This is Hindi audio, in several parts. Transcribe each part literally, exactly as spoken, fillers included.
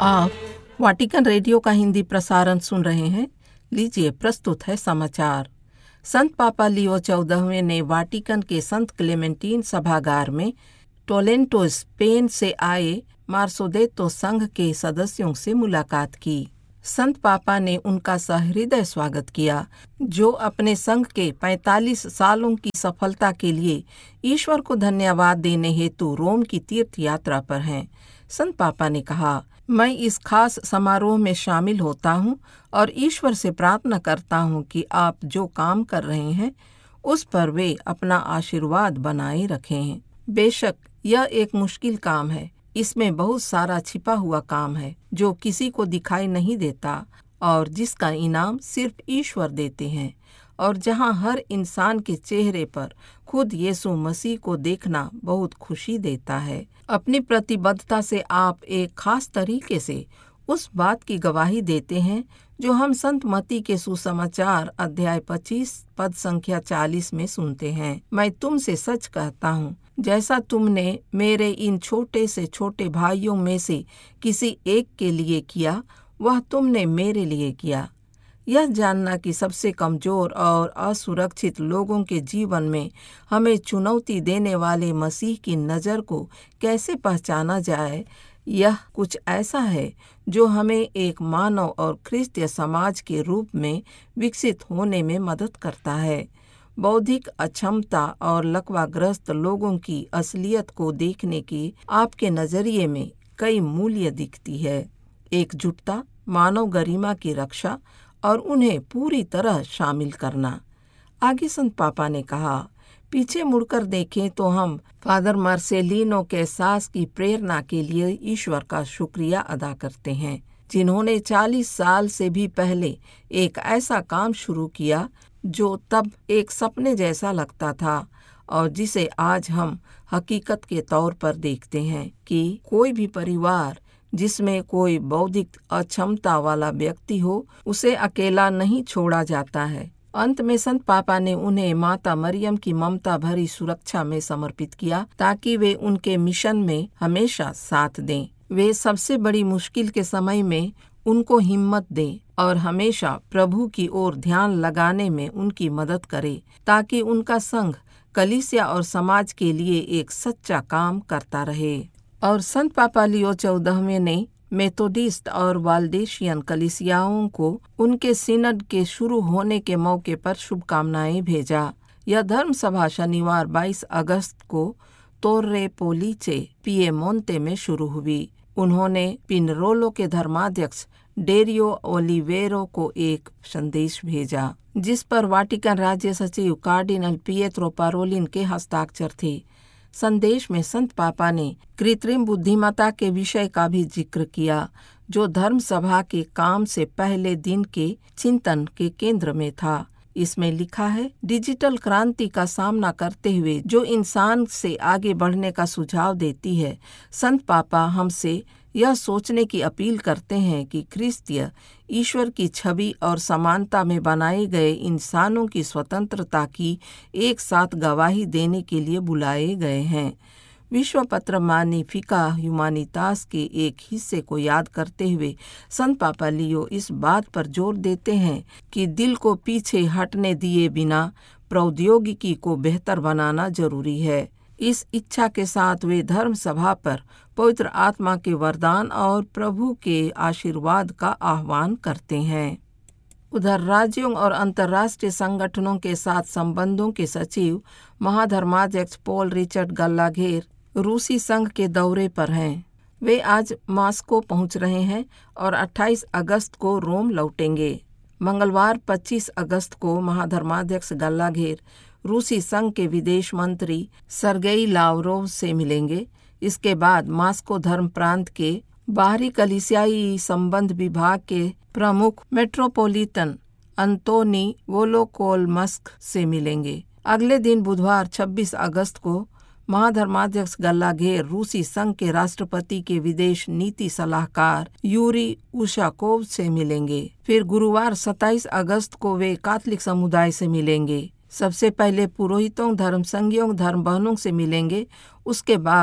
आप वाटिकन रेडियो का हिंदी प्रसारण सुन रहे हैं। लीजिए, प्रस्तुत है समाचार। संत पापा लियो चौदहवें ने वाटिकन के संत क्लेमेंटीन सभागार में टोलेंटो स्पेन से आए मार्सोदेतो संघ के सदस्यों से मुलाकात की। संत पापा ने उनका सहृदय स्वागत किया, जो अपने संघ के पैंतालीस सालों की सफलता के लिए ईश्वर को धन्यवाद देने हेतु रोम की तीर्थ यात्रा पर हैं। संत पापा ने कहा, मैं इस खास समारोह में शामिल होता हूं और ईश्वर से प्रार्थना करता हूं कि आप जो काम कर रहे हैं उस पर वे अपना आशीर्वाद बनाए रखें। बेशक यह एक मुश्किल काम है। इसमें बहुत सारा छिपा हुआ काम है जो किसी को दिखाई नहीं देता और जिसका इनाम सिर्फ ईश्वर देते हैं, और जहां हर इंसान के चेहरे पर खुद यीशु मसीह को देखना बहुत खुशी देता है। अपनी प्रतिबद्धता से आप एक खास तरीके से उस बात की गवाही देते हैं जो हम संत मत्ती के सुसमाचार अध्याय पच्चीस पद संख्या चालीस में सुनते हैं। मैं तुमसे सच कहता हूँ, जैसा तुमने मेरे इन छोटे से छोटे भाइयों में से किसी एक के लिए किया, वह तुमने मेरे लिए किया। यह जानना कि सबसे कमजोर और असुरक्षित लोगों के जीवन में हमें चुनौती देने वाले मसीह की नज़र को कैसे पहचाना जाए, यह कुछ ऐसा है जो हमें एक मानव और ख्रिस्तीय समाज के रूप में विकसित होने में मदद करता है। बौद्धिक अक्षमता और लकवाग्रस्त लोगों की असलियत को देखने की आपके नजरिए में कई मूल्य दिखती है। एकजुटता, मानव गरिमा की रक्षा और उन्हें पूरी तरह शामिल करना। आगे संत पापा ने कहा, पीछे मुड़कर देखें तो हम फादर मार्सेलिनो कैसास की प्रेरणा के लिए ईश्वर का शुक्रिया अदा करते हैं, जिन्होंने चालीस साल से भी पहले एक ऐसा काम शुरू किया जो तब एक सपने जैसा लगता था और जिसे आज हम हकीकत के तौर पर देखते हैं कि कोई भी परिवार जिसमें कोई बौद्धिक अक्षमता वाला व्यक्ति हो, उसे अकेला नहीं छोड़ा जाता है। अंत में संत पापा ने उन्हें माता मरियम की ममता भरी सुरक्षा में समर्पित किया ताकि वे उनके मिशन में हमेशा साथ दें। वे सबसे बड़ी मुश्किल के समय में उनको हिम्मत दें और हमेशा प्रभु की ओर ध्यान लगाने में उनकी मदद करे, ताकि उनका संघ कलीसिया और समाज के लिए एक सच्चा काम करता रहे। और संत पापा लियो चौदहवें ने मेथोडिस्ट और वाल्डेशियन कलीसियाओं को उनके सिनड के शुरू होने के मौके पर शुभकामनाएं भेजा। यह धर्म सभा शनिवार बाईस अगस्त को तोर्रे पोलीचे पिएमोंते में शुरू हुई। उन्होंने पिनरोलो के धर्माध्यक्ष डेरियो ओलिवेरो को एक संदेश भेजा, जिस पर वाटिकन राज्य सचिव कार्डिनल पिएत्रो पारोलिन के हस्ताक्षर थे। संदेश में संत पापा ने कृत्रिम बुद्धिमत्ता के विषय का भी जिक्र किया, जो धर्म सभा के काम से पहले दिन के चिंतन के केंद्र में था। इसमें लिखा है, डिजिटल क्रांति का सामना करते हुए जो इंसान से आगे बढ़ने का सुझाव देती है, संत पापा हमसे यह सोचने की अपील करते हैं कि ख्रिस्तीय ईश्वर की छवि और समानता में बनाए गए इंसानों की स्वतंत्रता की एक साथ गवाही देने के लिए बुलाए गए हैं। विश्व पत्र मैग्निफिका ह्यूमैनिटास के एक हिस्से को याद करते हुए संत पापा लियो इस बात पर जोर देते हैं कि दिल को पीछे हटने दिए बिना प्रौद्योगिकी को बेहतर बनाना जरूरी है। इस इच्छा के साथ वे धर्म सभा पर पवित्र आत्मा के वरदान और प्रभु के आशीर्वाद का आह्वान करते हैं। उधर राज्यों और अंतर्राष्ट्रीय संगठनों के साथ संबंधों के सचिव महाधर्माध्यक्ष पॉल रिचर्ड गल्लाघेर रूसी संघ के दौरे पर हैं। वे आज मॉस्को पहुंच रहे हैं और अट्ठाईस अगस्त को रोम लौटेंगे। मंगलवार पच्चीस अगस्त को महाधर्माध्यक्ष गल्लाघेर रूसी संघ के विदेश मंत्री सरगेई लावरोव से मिलेंगे। इसके बाद मॉस्को धर्म प्रांत के बाहरी कलीसियाई संबंध विभाग के प्रमुख मेट्रोपोलिटन अंतोनी वोलोकोलमस्क से मिलेंगे। अगले दिन बुधवार छब्बीस अगस्त को महाधर्माध्यक्ष गल्लाघेर रूसी संघ के राष्ट्रपति के विदेश नीति सलाहकार यूरी उशाकोव से मिलेंगे। फिर गुरुवार सत्ताईस अगस्त को वे कैथोलिक समुदाय से मिलेंगे। सबसे पहले पुरोहितों, धर्म संघियों, धर्म बहनों से मिलेंगे। उसके बाद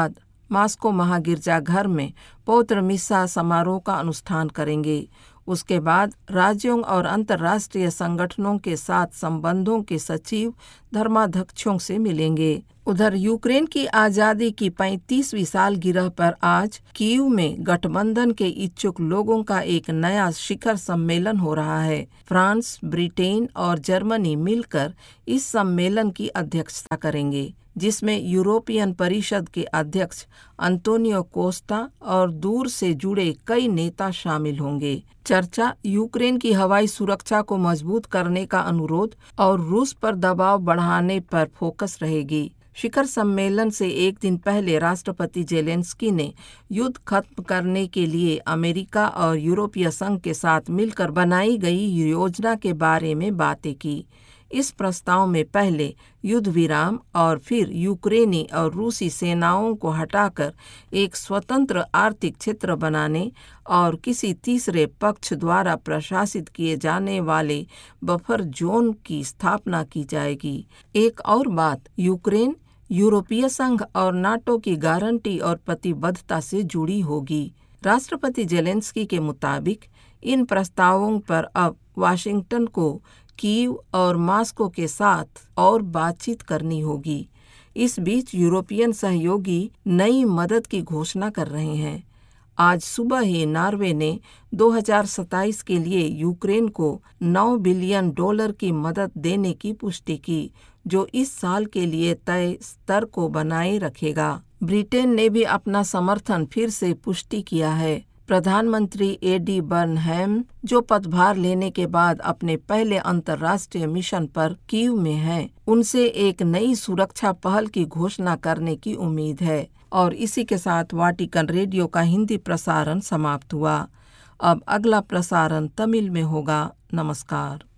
मास्को महागिरजाघर में पवित्र मिसा समारोह का अनुष्ठान करेंगे। उसके बाद राज्यों और अंतर्राष्ट्रीय संगठनों के साथ संबंधों के सचिव धर्माध्यक्षों से मिलेंगे। उधर यूक्रेन की आज़ादी की पैंतीसवीं सालगिरह पर आज कीव में गठबंधन के इच्छुक लोगों का एक नया शिखर सम्मेलन हो रहा है। फ्रांस, ब्रिटेन और जर्मनी मिलकर इस सम्मेलन की अध्यक्षता करेंगे, जिसमें यूरोपियन परिषद के अध्यक्ष अंतोनियो कोस्टा और दूर से जुड़े कई नेता शामिल होंगे। चर्चा यूक्रेन की हवाई सुरक्षा को मजबूत करने का अनुरोध और रूस पर दबाव बढ़ाने पर फोकस रहेगी। शिखर सम्मेलन से एक दिन पहले राष्ट्रपति जेलेंस्की ने युद्ध खत्म करने के लिए अमेरिका और यूरोपीय संघ के साथ मिलकर बनाई गई योजना के बारे में बातें की। इस प्रस्ताव में पहले युद्ध विराम और फिर यूक्रेनी और रूसी सेनाओं को हटाकर एक स्वतंत्र आर्थिक क्षेत्र बनाने और किसी तीसरे पक्ष द्वारा प्रशासित किए जाने वाले बफर जोन की स्थापना की जाएगी। एक और बात, यूक्रेन यूरोपीय संघ और नाटो की गारंटी और प्रतिबद्धता से जुड़ी होगी। राष्ट्रपति जेलेंस्की के मुताबिक इन प्रस्तावों पर अब वाशिंगटन को कीव और मास्को के साथ और बातचीत करनी होगी। इस बीच यूरोपियन सहयोगी नई मदद की घोषणा कर रहे हैं। आज सुबह ही नॉर्वे ने दो हज़ार सत्ताईस के लिए यूक्रेन को नौ बिलियन डॉलर की मदद देने की पुष्टि की, जो इस साल के लिए तय स्तर को बनाए रखेगा। ब्रिटेन ने भी अपना समर्थन फिर से पुष्टि किया है। प्रधानमंत्री एडी बर्नहैम, जो पदभार लेने के बाद अपने पहले अंतर्राष्ट्रीय मिशन पर कीव में हैं, उनसे एक नई सुरक्षा पहल की घोषणा करने की उम्मीद है। और इसी के साथ वाटिकन रेडियो का हिंदी प्रसारण समाप्त हुआ। अब अगला प्रसारण तमिल में होगा। नमस्कार।